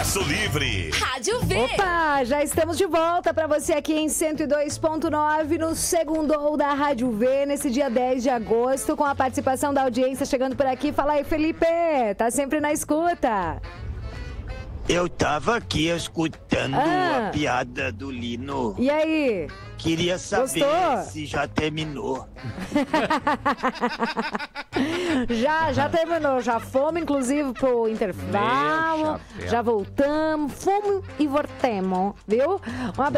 Acesso livre. Rádio V. Opa, já estamos de volta para você aqui em 102.9 no Segundou da Rádio V, nesse dia 10 de agosto, com a participação da audiência chegando por aqui. Fala aí, Felipe, tá sempre na escuta. Eu tava aqui escutando a piada do Lino. E aí? Queria saber se já terminou. Já terminou, já fomos inclusive pro intervalo, já voltamos, fomos e voltemos, viu? Um abraço.